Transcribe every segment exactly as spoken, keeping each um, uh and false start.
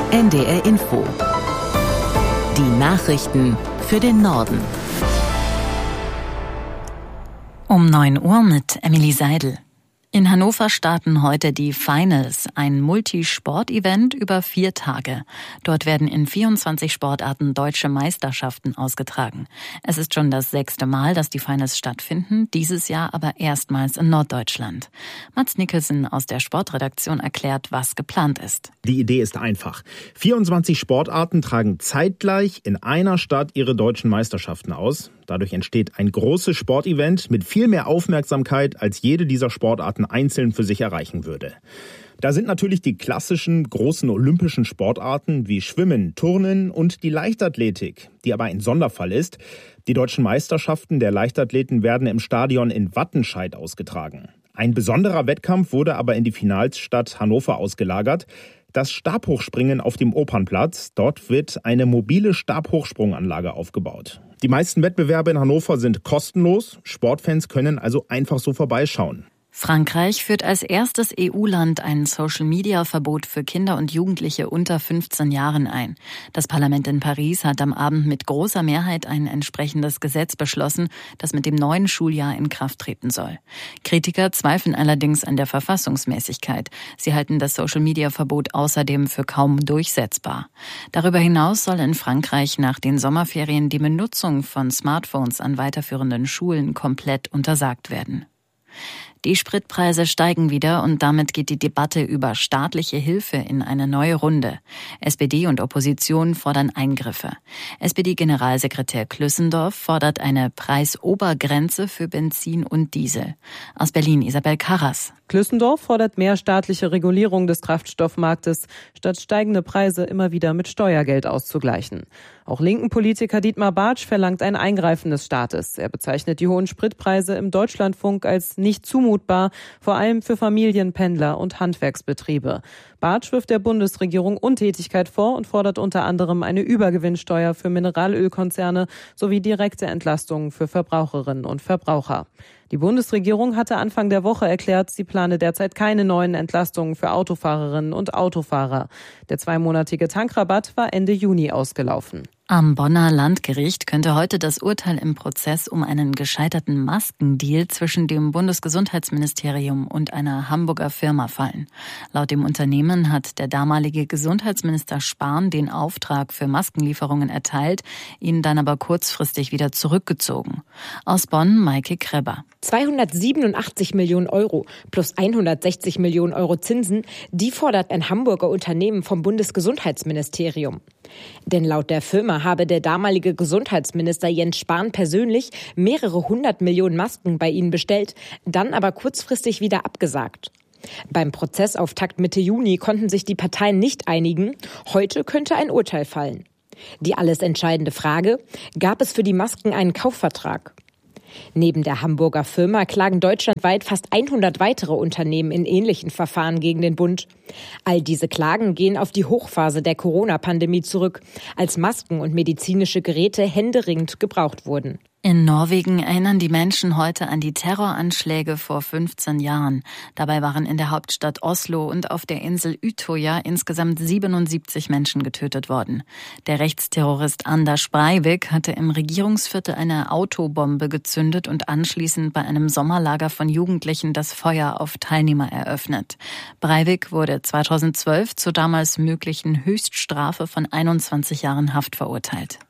N D R Info. Die Nachrichten für den Norden. Um neun Uhr mit Emily Seidel. In Hannover starten heute die Finals, ein Multisport-Event über vier Tage. Dort werden in vierundzwanzig Sportarten deutsche Meisterschaften ausgetragen. Es ist schon das sechste Mal, dass die Finals stattfinden, dieses Jahr aber erstmals in Norddeutschland. Mats Nicholson aus der Sportredaktion erklärt, was geplant ist. Die Idee ist einfach. vierundzwanzig Sportarten tragen zeitgleich in einer Stadt ihre deutschen Meisterschaften aus. Dadurch entsteht ein großes Sportevent mit viel mehr Aufmerksamkeit, als jede dieser Sportarten einzeln für sich erreichen würde. Da sind natürlich die klassischen großen olympischen Sportarten wie Schwimmen, Turnen und die Leichtathletik, die aber ein Sonderfall ist. Die deutschen Meisterschaften der Leichtathleten werden im Stadion in Wattenscheid ausgetragen. Ein besonderer Wettkampf wurde aber in die Finalstadt Hannover ausgelagert. Das Stabhochspringen auf dem Opernplatz. Dort wird eine mobile Stabhochsprunganlage aufgebaut. Die meisten Wettbewerbe in Hannover sind kostenlos. Sportfans können also einfach so vorbeischauen. Frankreich führt als erstes E U-Land ein Social-Media-Verbot für Kinder und Jugendliche unter fünfzehn Jahren ein. Das Parlament in Paris hat am Abend mit großer Mehrheit ein entsprechendes Gesetz beschlossen, das mit dem neuen Schuljahr in Kraft treten soll. Kritiker zweifeln allerdings an der Verfassungsmäßigkeit. Sie halten das Social-Media-Verbot außerdem für kaum durchsetzbar. Darüber hinaus soll in Frankreich nach den Sommerferien die Benutzung von Smartphones an weiterführenden Schulen komplett untersagt werden. Die Spritpreise steigen wieder und damit geht die Debatte über staatliche Hilfe in eine neue Runde. S P D und Opposition fordern Eingriffe. S P D-Generalsekretär Klüssendorf fordert eine Preisobergrenze für Benzin und Diesel. Aus Berlin Isabel Karras. Klüssendorf fordert mehr staatliche Regulierung des Kraftstoffmarktes, statt steigende Preise immer wieder mit Steuergeld auszugleichen. Auch linken Politiker Dietmar Bartsch verlangt ein Eingreifen des Staates. Er bezeichnet die hohen Spritpreise im Deutschlandfunk als nicht zumutbar, vor allem für Familien, Pendler und Handwerksbetriebe. Bartsch wirft der Bundesregierung Untätigkeit vor und fordert unter anderem eine Übergewinnsteuer für Mineralölkonzerne sowie direkte Entlastungen für Verbraucherinnen und Verbraucher. Die Bundesregierung hatte Anfang der Woche erklärt, sie plane derzeit keine neuen Entlastungen für Autofahrerinnen und Autofahrer. Der zweimonatige Tankrabatt war Ende Juni ausgelaufen. Am Bonner Landgericht könnte heute das Urteil im Prozess um einen gescheiterten Maskendeal zwischen dem Bundesgesundheitsministerium und einer Hamburger Firma fallen. Laut dem Unternehmen hat der damalige Gesundheitsminister Spahn den Auftrag für Maskenlieferungen erteilt, ihn dann aber kurzfristig wieder zurückgezogen. Aus Bonn Maike Kreber. zweihundertsiebenundachtzig Millionen Euro plus hundertsechzig Millionen Euro Zinsen, die fordert ein Hamburger Unternehmen vom Bundesgesundheitsministerium. Denn laut der Firma habe der damalige Gesundheitsminister Jens Spahn persönlich mehrere hundert Millionen Masken bei ihnen bestellt, dann aber kurzfristig wieder abgesagt. Beim Prozessauftakt Mitte Juni konnten sich die Parteien nicht einigen. Heute könnte ein Urteil fallen. Die alles entscheidende Frage: Gab es für die Masken einen Kaufvertrag? Neben der Hamburger Firma klagen deutschlandweit fast hundert weitere Unternehmen in ähnlichen Verfahren gegen den Bund. All diese Klagen gehen auf die Hochphase der Corona-Pandemie zurück, als Masken und medizinische Geräte händeringend gebraucht wurden. In Norwegen erinnern die Menschen heute an die Terroranschläge vor fünfzehn Jahren. Dabei waren in der Hauptstadt Oslo und auf der Insel Utøya insgesamt siebenundsiebzig Menschen getötet worden. Der Rechtsterrorist Anders Breivik hatte im Regierungsviertel eine Autobombe gezündet und anschließend bei einem Sommerlager von Jugendlichen das Feuer auf Teilnehmer eröffnet. Breivik wurde zweitausendzwölf zur damals möglichen Höchststrafe von einundzwanzig Jahren Haft verurteilt.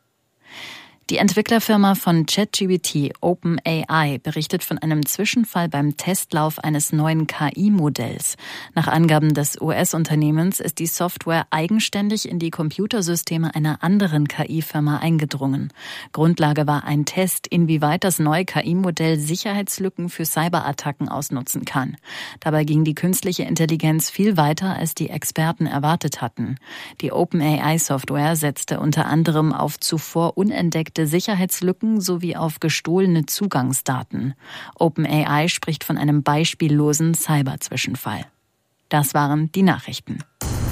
Die Entwicklerfirma von ChatGPT, OpenAI, berichtet von einem Zwischenfall beim Testlauf eines neuen K I-Modells. Nach Angaben des U S-Unternehmens ist die Software eigenständig in die Computersysteme einer anderen K I-Firma eingedrungen. Grundlage war ein Test, inwieweit das neue K I-Modell Sicherheitslücken für Cyberattacken ausnutzen kann. Dabei ging die künstliche Intelligenz viel weiter, als die Experten erwartet hatten. Die OpenAI-Software setzte unter anderem auf zuvor unentdeckte Sicherheitslücken sowie auf gestohlene Zugangsdaten. OpenAI spricht von einem beispiellosen Cyber-Zwischenfall. Das waren die Nachrichten.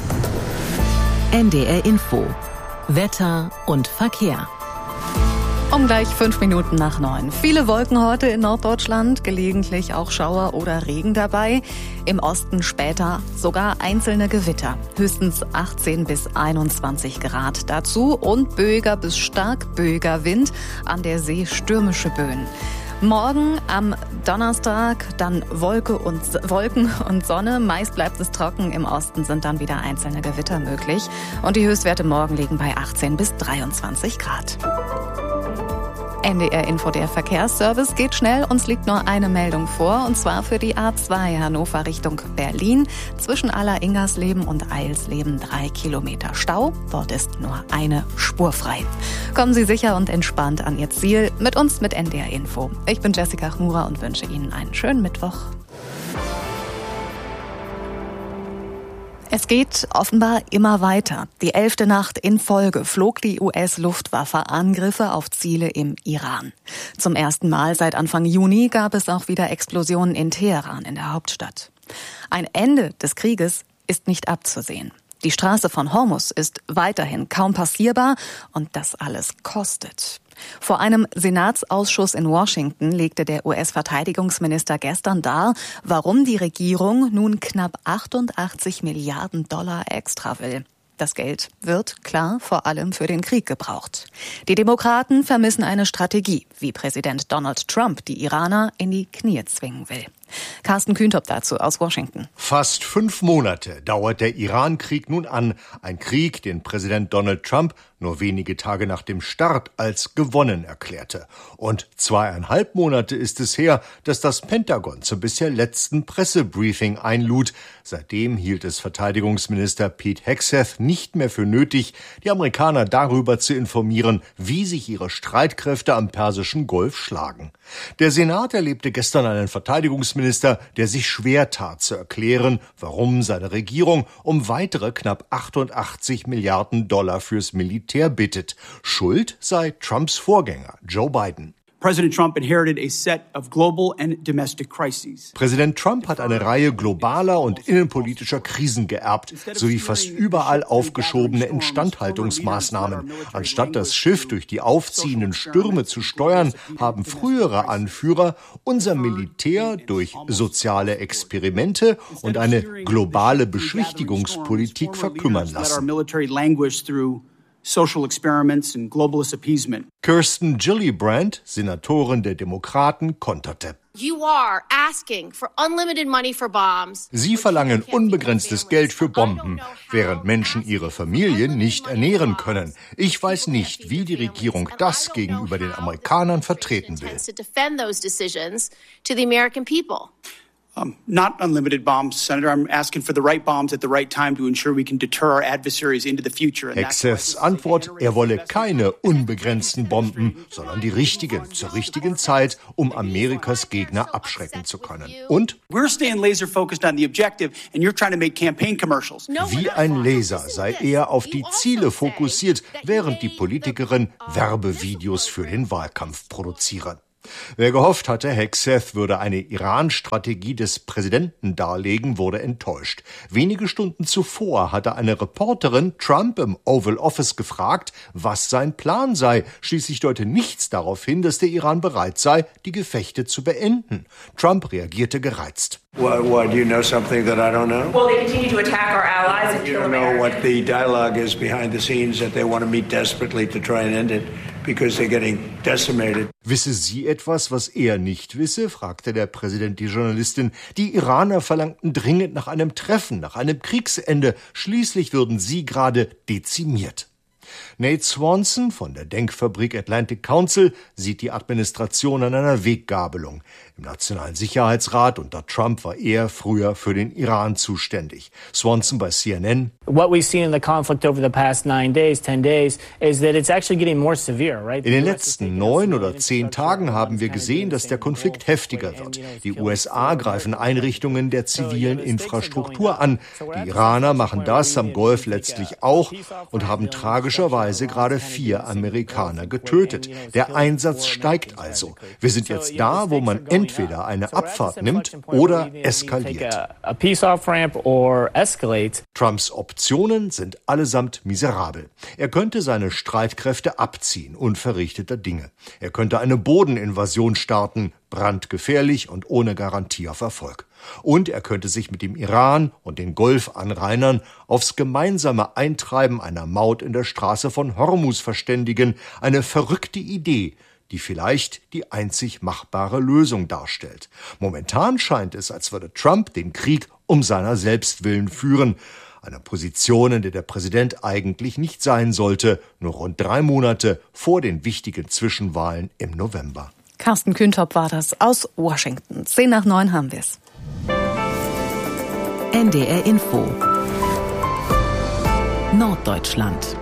N D R Info. Wetter und Verkehr. Um gleich fünf Minuten nach neun. Viele Wolken heute in Norddeutschland, gelegentlich auch Schauer oder Regen dabei. Im Osten später sogar einzelne Gewitter. Höchstens achtzehn bis einundzwanzig Grad dazu und böiger bis stark böiger Wind, an der See stürmische Böen. Morgen am Donnerstag dann Wolke und, Wolken und Sonne. Meist bleibt es trocken. Im Osten sind dann wieder einzelne Gewitter möglich. Und die Höchstwerte morgen liegen bei achtzehn bis dreiundzwanzig Grad. N D R Info, der Verkehrsservice geht schnell. Uns liegt nur eine Meldung vor, und zwar für die A zwei Hannover Richtung Berlin. Zwischen Aller-Ingersleben und Eilsleben drei Kilometer Stau. Dort ist nur eine Spur frei. Kommen Sie sicher und entspannt an Ihr Ziel mit uns mit N D R Info. Ich bin Jessica Chmura und wünsche Ihnen einen schönen Mittwoch. Es geht offenbar immer weiter. Die elfte Nacht in Folge flog die U S-Luftwaffe Angriffe auf Ziele im Iran. Zum ersten Mal seit Anfang Juni gab es auch wieder Explosionen in Teheran, in der Hauptstadt. Ein Ende des Krieges ist nicht abzusehen. Die Straße von Hormuz ist weiterhin kaum passierbar und das alles kostet. Vor einem Senatsausschuss in Washington legte der U S-Verteidigungsminister gestern dar, warum die Regierung nun knapp achtundachtzig Milliarden Dollar extra will. Das Geld wird, klar, vor allem für den Krieg gebraucht. Die Demokraten vermissen eine Strategie, wie Präsident Donald Trump die Iraner in die Knie zwingen will. Carsten Kühntop dazu aus Washington. Fast fünf Monate dauert der Iran-Krieg nun an. Ein Krieg, den Präsident Donald Trump nur wenige Tage nach dem Start als gewonnen erklärte. Und zweieinhalb Monate ist es her, dass das Pentagon zum bisher letzten Pressebriefing einlud. Seitdem hielt es Verteidigungsminister Pete Hegseth nicht mehr für nötig, die Amerikaner darüber zu informieren, wie sich ihre Streitkräfte am Persischen Golf schlagen. Der Senat erlebte gestern einen Verteidigungsminister, der sich schwer tat zu erklären, warum seine Regierung um weitere knapp achtundachtzig Milliarden Dollar fürs Militär bittet. Schuld sei Trumps Vorgänger, Joe Biden. President Trump inherited a set of global and domestic crises. Präsident Trump hat eine Reihe globaler und innenpolitischer Krisen geerbt, sowie fast überall aufgeschobene Instandhaltungsmaßnahmen. Anstatt das Schiff durch die aufziehenden Stürme zu steuern, haben frühere Anführer unser Militär durch soziale Experimente und eine globale Beschwichtigungspolitik verkümmern lassen. Social experiments and globalist appeasement. Kirsten Gillibrand, Senatorin der Demokraten, konterte. You are asking for unlimited money for bombs. Sie verlangen unbegrenztes Geld für Bomben, während Menschen ihre Familien nicht ernähren können. Ich weiß nicht, wie die Regierung das gegenüber den Amerikanern vertreten will. Um, not unlimited bombs, Senator. I'm asking for the right bombs at the right time to ensure we can deter our adversaries into the future. Hegseths Antwort, er wolle keine unbegrenzten Bomben, sondern die richtigen, zur richtigen Zeit, um Amerikas Gegner abschrecken zu können. Und? We're staying laser focused on the objective and you're trying to make campaign commercials. Wie ein Laser sei er auf die Ziele fokussiert, während die Politikerin Werbevideos für den Wahlkampf produzieren. Wer gehofft hatte, Hegseth würde eine Iran-Strategie des Präsidenten darlegen, wurde enttäuscht. Wenige Stunden zuvor hatte eine Reporterin Trump im Oval Office gefragt, was sein Plan sei. Schließlich deute nichts darauf hin, dass der Iran bereit sei, die Gefechte zu beenden. Trump reagierte gereizt. What, what, do you know something that I don't know? Well, they continue to attack our allies and kill Americans. You don't know what the dialogue is behind the scenes, that they want to meet desperately to try and end it because they're getting decimated. Wisse sie etwas, was er nicht wisse? Fragte der Präsident die Journalistin. Die Iraner verlangten dringend nach einem Treffen, nach einem Kriegsende. Schließlich würden sie gerade dezimiert. Nate Swanson von der Denkfabrik Atlantic Council sieht die Administration an einer Weggabelung. Im Nationalen Sicherheitsrat unter Trump war er früher für den Iran zuständig. Swanson bei C N N. What we've seen in the conflict over the past nine days, ten days, is that it's actually getting more severe, right? In den letzten neun oder zehn Tagen haben wir gesehen, dass der Konflikt heftiger wird. Die U S A greifen Einrichtungen der zivilen Infrastruktur an. Die Iraner machen das am Golf letztlich auch und haben tragische Tragischerweise gerade vier Amerikaner getötet. Der Einsatz steigt also. Wir sind jetzt da, wo man entweder eine Abfahrt nimmt oder eskaliert. Trumps Optionen sind allesamt miserabel. Er könnte seine Streitkräfte abziehen, unverrichteter Dinge. Er könnte eine Bodeninvasion starten, brandgefährlich und ohne Garantie auf Erfolg. Und er könnte sich mit dem Iran und den Golfanrainern aufs gemeinsame Eintreiben einer Maut in der Straße von Hormuz verständigen. Eine verrückte Idee, die vielleicht die einzig machbare Lösung darstellt. Momentan scheint es, als würde Trump den Krieg um seiner selbst willen führen. Eine Position, in der der Präsident eigentlich nicht sein sollte, nur rund drei Monate vor den wichtigen Zwischenwahlen im November. Carsten Kühntop war das aus Washington. Zehn nach neun haben wir's. N D R Info Norddeutschland.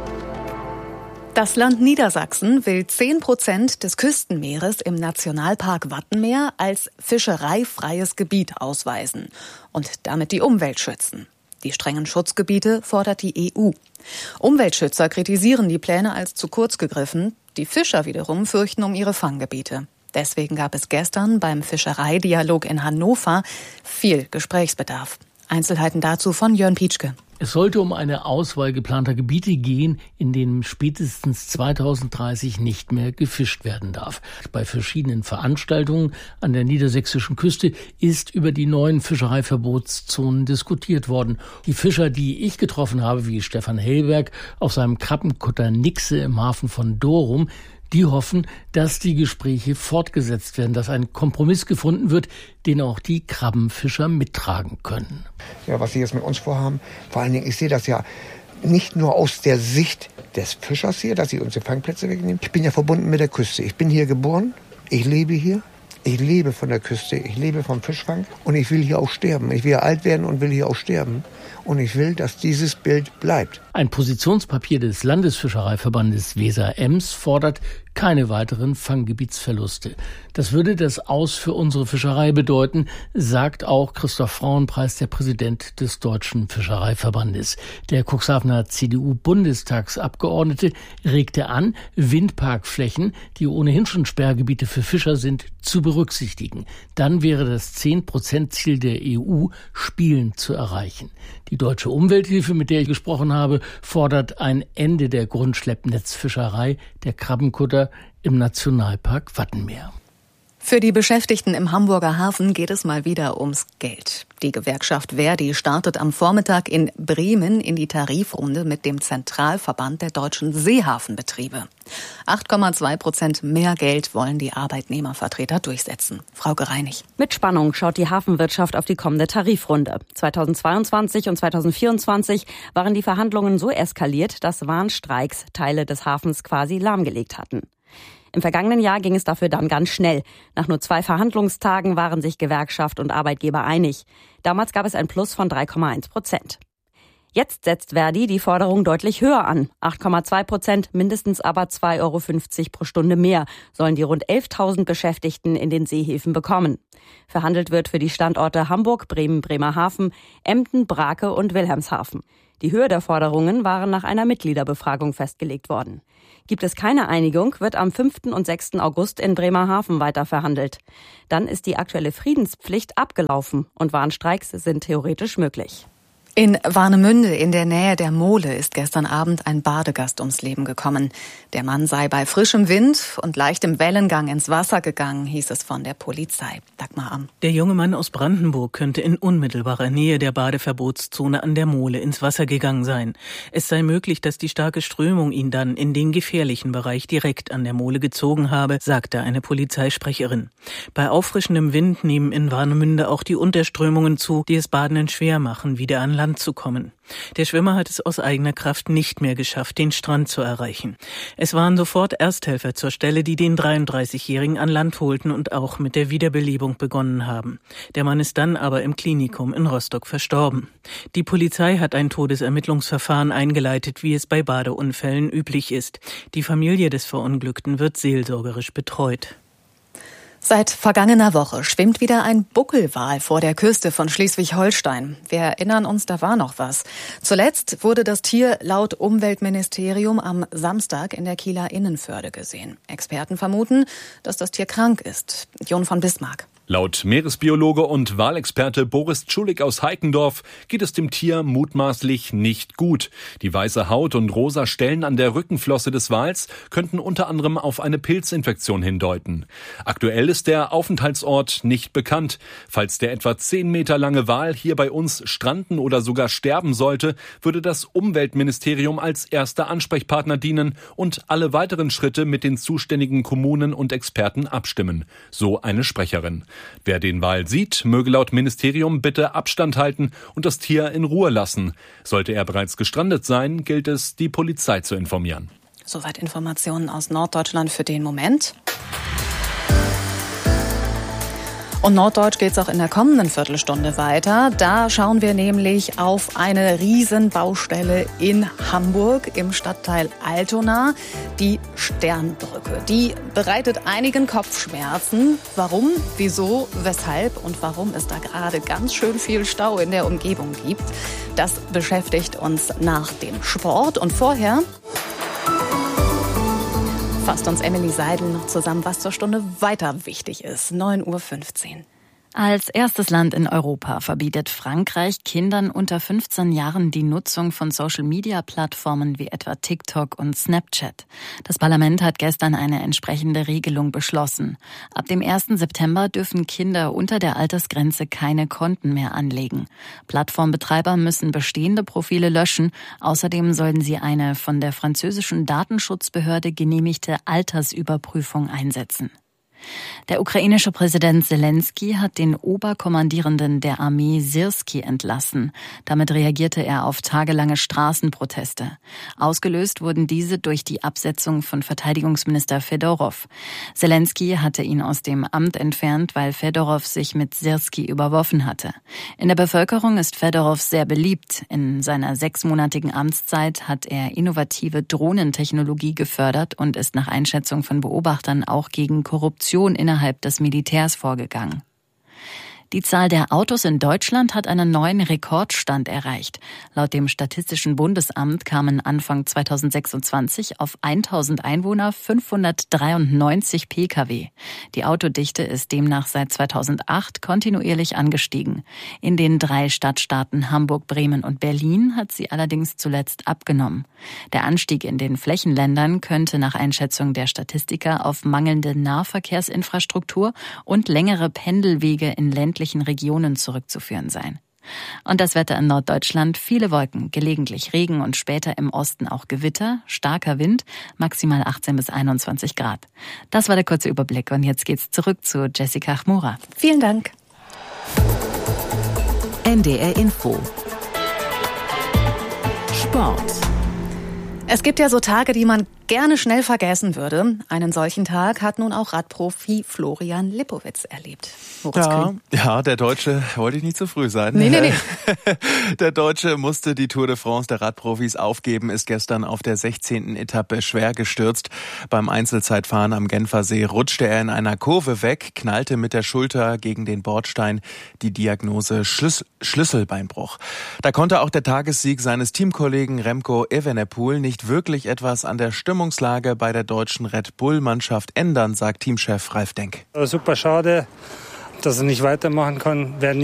Das Land Niedersachsen will zehn Prozent des Küstenmeeres im Nationalpark Wattenmeer als fischereifreies Gebiet ausweisen und damit die Umwelt schützen. Die strengen Schutzgebiete fordert die E U. Umweltschützer kritisieren die Pläne als zu kurz gegriffen. Die Fischer wiederum fürchten um ihre Fanggebiete. Deswegen gab es gestern beim Fischereidialog in Hannover viel Gesprächsbedarf. Einzelheiten dazu von Jörn Pietschke. Es sollte um eine Auswahl geplanter Gebiete gehen, in denen spätestens zweitausenddreißig nicht mehr gefischt werden darf. Bei verschiedenen Veranstaltungen an der niedersächsischen Küste ist über die neuen Fischereiverbotszonen diskutiert worden. Die Fischer, die ich getroffen habe, wie Stefan Hellberg auf seinem Krabbenkutter Nixe im Hafen von Dorum, die hoffen, dass die Gespräche fortgesetzt werden, dass ein Kompromiss gefunden wird, den auch die Krabbenfischer mittragen können. Ja, was Sie jetzt mit uns vorhaben, vor allen Dingen, ich sehe das ja nicht nur aus der Sicht des Fischers hier, dass sie unsere Fangplätze wegnehmen. Ich bin ja verbunden mit der Küste. Ich bin hier geboren, ich lebe hier. Ich lebe von der Küste, ich lebe vom Fischfang und ich will hier auch sterben. Ich will alt werden und will hier auch sterben. Und ich will, dass dieses Bild bleibt. Ein Positionspapier des Landesfischereiverbandes Weser-Ems fordert keine weiteren Fanggebietsverluste. Das würde das Aus für unsere Fischerei bedeuten, sagt auch Christoph Frauenpreis, der Präsident des Deutschen Fischereiverbandes. Der Cuxhavener C D U-Bundestagsabgeordnete regte an, Windparkflächen, die ohnehin schon Sperrgebiete für Fischer sind, zu berücksichtigen. Dann wäre das zehn Prozent Ziel der E U spielend zu erreichen. Die Deutsche Umwelthilfe, mit der ich gesprochen habe, fordert ein Ende der Grundschleppnetzfischerei der Krabbenkutter im Nationalpark Wattenmeer. Für die Beschäftigten im Hamburger Hafen geht es mal wieder ums Geld. Die Gewerkschaft Verdi startet am Vormittag in Bremen in die Tarifrunde mit dem Zentralverband der deutschen Seehafenbetriebe. acht Komma zwei Prozent mehr Geld wollen die Arbeitnehmervertreter durchsetzen. Frauke Reinig. Mit Spannung schaut die Hafenwirtschaft auf die kommende Tarifrunde. zweitausendzweiundzwanzig und zweitausendvierundzwanzig waren die Verhandlungen so eskaliert, dass Warnstreiks Teile des Hafens quasi lahmgelegt hatten. Im vergangenen Jahr ging es dafür dann ganz schnell. Nach nur zwei Verhandlungstagen waren sich Gewerkschaft und Arbeitgeber einig. Damals gab es ein Plus von drei Komma eins Prozent. Jetzt setzt Verdi die Forderung deutlich höher an. acht Komma zwei Prozent, mindestens aber zwei Euro fünfzig pro Stunde mehr sollen die rund elftausend Beschäftigten in den Seehäfen bekommen. Verhandelt wird für die Standorte Hamburg, Bremen, Bremerhaven, Emden, Brake und Wilhelmshaven. Die Höhe der Forderungen waren nach einer Mitgliederbefragung festgelegt worden. Gibt es keine Einigung, wird am fünften und sechsten August in Bremerhaven weiter verhandelt. Dann ist die aktuelle Friedenspflicht abgelaufen und Warnstreiks sind theoretisch möglich. In Warnemünde in der Nähe der Mole ist gestern Abend ein Badegast ums Leben gekommen. Der Mann sei bei frischem Wind und leichtem Wellengang ins Wasser gegangen, hieß es von der Polizei. Dagmar Am. Der junge Mann aus Brandenburg könnte in unmittelbarer Nähe der Badeverbotszone an der Mole ins Wasser gegangen sein. Es sei möglich, dass die starke Strömung ihn dann in den gefährlichen Bereich direkt an der Mole gezogen habe, sagte eine Polizeisprecherin. Bei auffrischendem Wind nehmen in Warnemünde auch die Unterströmungen zu, die es Badenden schwer machen, wieder an Land zu kommen. Der Schwimmer hat es aus eigener Kraft nicht mehr geschafft, den Strand zu erreichen. Es waren sofort Ersthelfer zur Stelle, die den dreiunddreißigjährigen an Land holten und auch mit der Wiederbelebung begonnen haben. Der Mann ist dann aber im Klinikum in Rostock verstorben. Die Polizei hat ein Todesermittlungsverfahren eingeleitet, wie es bei Badeunfällen üblich ist. Die Familie des Verunglückten wird seelsorgerisch betreut. Seit vergangener Woche schwimmt wieder ein Buckelwal vor der Küste von Schleswig-Holstein. Wir erinnern uns, da war noch was. Zuletzt wurde das Tier laut Umweltministerium am Samstag in der Kieler Innenförde gesehen. Experten vermuten, dass das Tier krank ist. Jon von Bismarck. Laut Meeresbiologe und Walexperte Boris Tschulik aus Heikendorf geht es dem Tier mutmaßlich nicht gut. Die weiße Haut und rosa Stellen an der Rückenflosse des Wals könnten unter anderem auf eine Pilzinfektion hindeuten. Aktuell ist der Aufenthaltsort nicht bekannt. Falls der etwa zehn Meter lange Wal hier bei uns stranden oder sogar sterben sollte, würde das Umweltministerium als erster Ansprechpartner dienen und alle weiteren Schritte mit den zuständigen Kommunen und Experten abstimmen. So eine Sprecherin. Wer den Wal sieht, möge laut Ministerium bitte Abstand halten und das Tier in Ruhe lassen. Sollte er bereits gestrandet sein, gilt es, die Polizei zu informieren. Soweit Informationen aus Norddeutschland für den Moment. Und norddeutsch geht's auch in der kommenden Viertelstunde weiter. Da schauen wir nämlich auf eine Riesenbaustelle in Hamburg im Stadtteil Altona, die Sternbrücke. Die bereitet einigen Kopfschmerzen. Warum, wieso, weshalb und warum es da gerade ganz schön viel Stau in der Umgebung gibt, das beschäftigt uns nach dem Sport. Und vorher fasst uns Emily Seidel noch zusammen, was zur Stunde weiter wichtig ist. neun Uhr fünfzehn. Als erstes Land in Europa verbietet Frankreich Kindern unter fünfzehn Jahren die Nutzung von Social-Media-Plattformen wie etwa TikTok und Snapchat. Das Parlament hat gestern eine entsprechende Regelung beschlossen. Ab dem ersten September dürfen Kinder unter der Altersgrenze keine Konten mehr anlegen. Plattformbetreiber müssen bestehende Profile löschen. Außerdem sollen sie eine von der französischen Datenschutzbehörde genehmigte Altersüberprüfung einsetzen. Der ukrainische Präsident Selenskyj hat den Oberkommandierenden der Armee Syrskij entlassen. Damit reagierte er auf tagelange Straßenproteste. Ausgelöst wurden diese durch die Absetzung von Verteidigungsminister Fedorov. Selenskyj hatte ihn aus dem Amt entfernt, weil Fedorov sich mit Syrskij überworfen hatte. In der Bevölkerung ist Fedorov sehr beliebt. In seiner sechsmonatigen Amtszeit hat er innovative Drohnentechnologie gefördert und ist nach Einschätzung von Beobachtern auch gegen Korruption innerhalb des Militärs vorgegangen. Die Zahl der Autos in Deutschland hat einen neuen Rekordstand erreicht. Laut dem Statistischen Bundesamt kamen Anfang zweitausendsechsundzwanzig auf tausend Einwohner fünfhundertdreiundneunzig Pkw. Die Autodichte ist demnach seit zweitausendacht kontinuierlich angestiegen. In den drei Stadtstaaten Hamburg, Bremen und Berlin hat sie allerdings zuletzt abgenommen. Der Anstieg in den Flächenländern könnte nach Einschätzung der Statistiker auf mangelnde Nahverkehrsinfrastruktur und längere Pendelwege in ländlichen Regionen zurückzuführen sein. Und das Wetter in Norddeutschland: viele Wolken, gelegentlich Regen und später im Osten auch Gewitter, starker Wind, maximal achtzehn bis einundzwanzig Grad. Das war der kurze Überblick und jetzt geht's zurück zu Jessica Chmura. Vielen Dank. N D R Info. Sport. Es gibt ja so Tage, die man gerne schnell vergessen würde. Einen solchen Tag hat nun auch Radprofi Florian Lipowitz erlebt. Ja, ja, der Deutsche, wollte ich nicht zu früh sein. Nee, nee, nee. Der Deutsche musste die Tour de France der Radprofis aufgeben, ist gestern auf der sechzehnten Etappe schwer gestürzt. Beim Einzelzeitfahren am Genfersee rutschte er in einer Kurve weg, knallte mit der Schulter gegen den Bordstein, die Diagnose Schlüs- Schlüsselbeinbruch. Da konnte auch der Tagessieg seines Teamkollegen Remco Evenepoel nicht wirklich etwas an der Stimmungslage bei der deutschen Red Bull-Mannschaft ändern, sagt Teamchef Ralf Denk. Super schade, dass er nicht weitermachen kann. Wäre